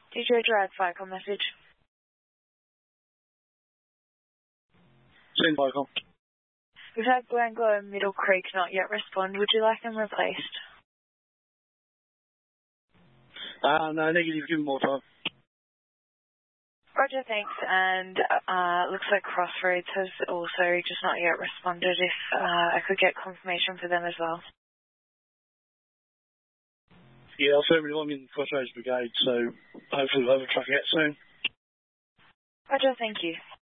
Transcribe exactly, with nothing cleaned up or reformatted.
Did you direct Vicom message? Send Vicom. We've had Glenglow and Middle Creek not yet respond. Would you like them replaced? Uh, no, negative. Give them more time. Roger, thanks. And uh, looks like Crossroads has also just not yet responded. If uh, I could get confirmation for them as well. Yeah, affirmative. I'm in Crossroads Brigade, so hopefully we'll have a truck out soon. Roger, thank you.